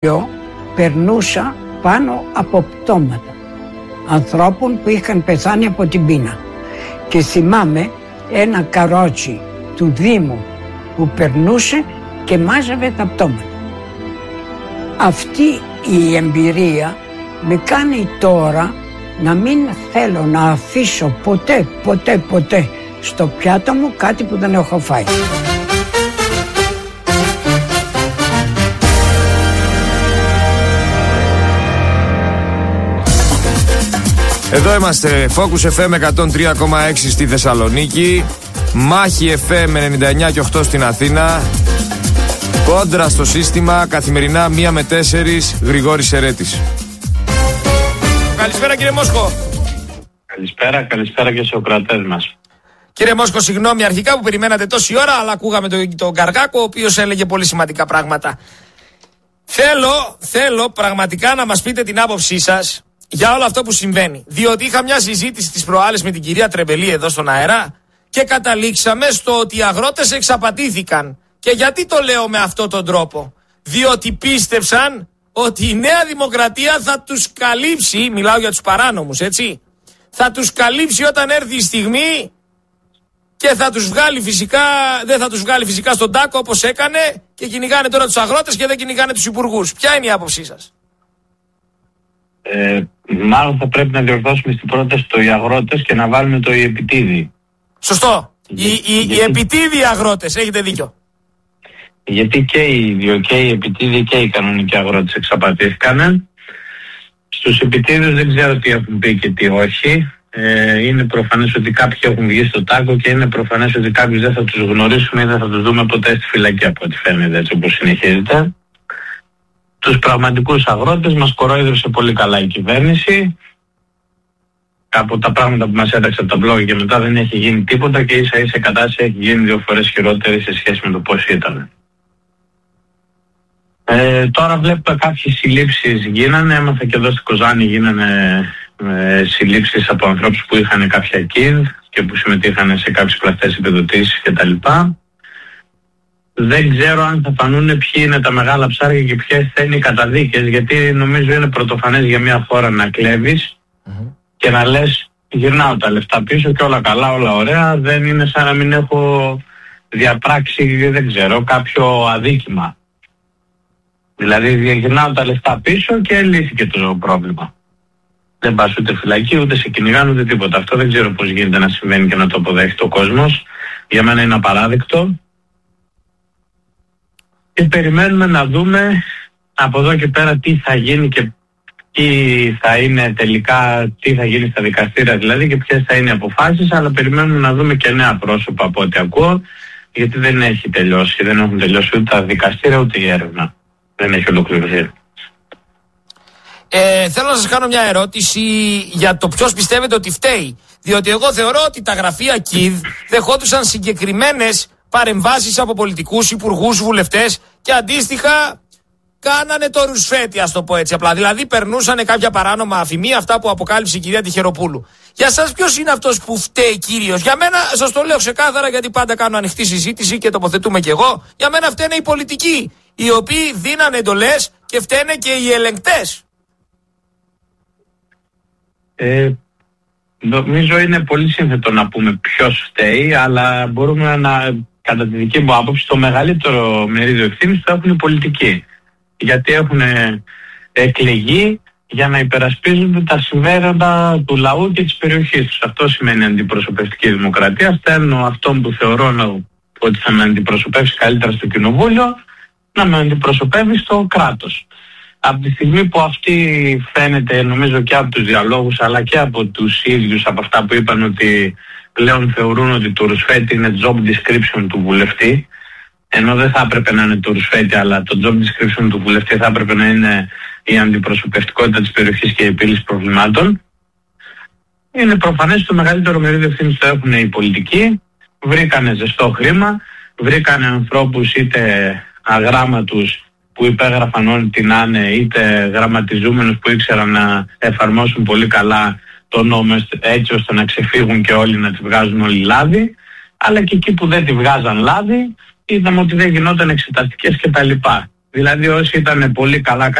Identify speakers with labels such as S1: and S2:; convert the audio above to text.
S1: περνούσα πάνω από πτώματα ανθρώπων που είχαν πεθάνει από την πείνα και θυμάμαι ένα καρότσι του Δήμου που περνούσε και μάζευε τα πτώματα. Αυτή η εμπειρία με κάνει τώρα να μην θέλω να αφήσω ποτέ στο πιάτο μου κάτι που δεν έχω φάει.
S2: Εδώ είμαστε, Focus FM 103,6 στη Θεσσαλονίκη, Μάχη FM 99 και 8 στην Αθήνα, Κόντρα στο σύστημα, καθημερινά 1 με 4, Γρηγόρης Ερέτης. Καλησπέρα κύριε Μόσχο.
S3: Καλησπέρα και στους ακροατές μας.
S2: Κύριε Μόσχο, συγγνώμη αρχικά που περιμένατε τόση ώρα, αλλά ακούγαμε τον Καρκάκο, ο οποίος έλεγε πολύ σημαντικά πράγματα. Θέλω πραγματικά να μας πείτε την άποψή σας για όλο αυτό που συμβαίνει. Διότι είχα μια συζήτηση τις προάλλες με την κυρία Τρεμπελή εδώ στον αέρα και καταλήξαμε στο ότι οι αγρότες εξαπατήθηκαν. Και γιατί το λέω με αυτόν τον τρόπο? Διότι πίστεψαν ότι η Νέα Δημοκρατία θα τους καλύψει, μιλάω για τους παράνομους, έτσι, θα τους καλύψει όταν έρθει η στιγμή και θα τους βγάλει φυσικά, δεν θα τους βγάλει φυσικά στον τάκο όπως έκανε και κυνηγάνε τώρα τους αγρότες και δεν κυνηγάνε τους υπουργούς. Ποια είναι η άποψή σας?
S3: Μάλλον θα πρέπει να διορθώσουμε στην πρόταση το οι αγρότες και να βάλουμε το οι επιτίδοι.
S2: Σωστό. Οι επιτίδοι αγρότες, έχετε δίκιο.
S3: Γιατί και οι δύο, και οι επιτίδοι και οι κανονικοί αγρότες εξαπατήθηκαν. Στους επιτίδους δεν ξέρω τι έχουν πει και τι όχι. Είναι προφανές ότι κάποιοι έχουν βγει στο τάκο και είναι προφανές ότι κάποιους δεν θα τους γνωρίσουμε ή δεν θα τους δούμε ποτέ στη φυλακή, από ό,τι φαίνεται, έτσι όπως συνεχίζεται. Τους πραγματικούς αγρότες μας κορόιδευσε πολύ καλά η κυβέρνηση. Από τα πράγματα που μας έταξε από τα blog και μετά δεν έχει γίνει τίποτα και ίσα ίσα η κατάσταση έχει γίνει 2 φορές χειρότερη σε σχέση με το πώς ήταν. Τώρα βλέπω κάποιες συλλήψεις γίνανε, έμαθα και εδώ στη Κοζάνη γίνανε συλλήψεις από ανθρώπους που είχαν κάποια κίδ και που συμμετείχαν σε κάποιες πλαστές επιδοτήσεις κτλ. Δεν ξέρω αν θα φανούν ποιοι είναι τα μεγάλα ψάρια και ποιες θα είναι οι καταδίκες, γιατί νομίζω είναι πρωτοφανές για μια χώρα να κλέβεις και να λες γυρνάω τα λεφτά πίσω και όλα καλά, όλα ωραία, δεν είναι σαν να μην έχω διαπράξει, δεν ξέρω, κάποιο αδίκημα. Δηλαδή γυρνάω τα λεφτά πίσω και λύθηκε το πρόβλημα. Δεν πας ούτε φυλακή, ούτε σε κυνηγάνε, ούτε τίποτα. Αυτό δεν ξέρω πώς γίνεται να συμβαίνει και να το αποδέχεται ο κόσμος. Για μένα είναι απαράδεκτο. Και περιμένουμε να δούμε από εδώ και πέρα τι θα γίνει και τι θα είναι τελικά, τι θα γίνει στα δικαστήρια δηλαδή και ποιες θα είναι οι αποφάσεις, αλλά περιμένουμε να δούμε και νέα πρόσωπα από ό,τι ακούω, γιατί δεν έχει τελειώσει, δεν έχουν τελειώσει ούτε τα δικαστήρια ούτε η έρευνα. Δεν έχει ολοκληρωθεί.
S2: Θέλω να σας κάνω μια ερώτηση για το ποιος πιστεύετε ότι φταίει. Διότι εγώ θεωρώ ότι τα γραφεία ΚΙΔ δεχόντουσαν συγκεκριμένες παρεμβάσεις από πολιτικούς, υπουργούς, βουλευτές και αντίστοιχα κάνανε το ρουσφέτη, ας το πω έτσι απλά. Δηλαδή περνούσαν κάποια παράνομα αφημία, αυτά που αποκάλυψε η κυρία Τυχεροπούλου. Για σας ποιος είναι αυτός που φταίει κύριος? Για μένα, σας το λέω ξεκάθαρα γιατί πάντα κάνω ανοιχτή συζήτηση και τοποθετούμε κι εγώ. Για μένα φταίνε οι πολιτικοί, οι οποίοι δίνανε εντολές και φταίνε και οι ελεγκτές.
S3: Νομίζω είναι πολύ σύνθετο να πούμε ποιος φταίει, αλλά μπορούμε να, κατά τη δική μου άποψη, το μεγαλύτερο μερίδιο ευθύνης το έχουν οι πολιτικοί. Γιατί έχουν εκλεγεί για να υπερασπίζουν τα συμφέροντα του λαού και της περιοχής τους. Αυτό σημαίνει αντιπροσωπευτική δημοκρατία. Στέλνω αυτόν που θεωρώ ότι θα με αντιπροσωπεύσει καλύτερα στο κοινοβούλιο να με αντιπροσωπεύει στο κράτος. Από τη στιγμή που αυτή φαίνεται, νομίζω και από τους διαλόγους αλλά και από τους ίδιους, από αυτά που είπαν ότι πλέον θεωρούν ότι το ρουσφέτη είναι job description του βουλευτή, ενώ δεν θα έπρεπε να είναι το ρουσφέτη, αλλά το job description του βουλευτή θα έπρεπε να είναι η αντιπροσωπευτικότητα της περιοχής και η επίλυση προβλημάτων. Είναι προφανές ότι το μεγαλύτερο μερίδιο ευθύνης το έχουν οι πολιτικοί. Βρήκανε ζεστό χρήμα, βρήκανε ανθρώπους είτε αγράμματους που υπέγραφαν όλοι την άνε, είτε γραμματιζούμενους που ήξεραν να εφαρμόσουν πολύ καλά το νόμο έτσι ώστε να ξεφύγουν και όλοι να τη βγάζουν όλοι λάδι, αλλά και εκεί που δεν τη βγάζαν λάδι είδαμε ότι δεν γινόταν εξεταστικές κτλ. Δηλαδή όσοι ήταν πολύ καλά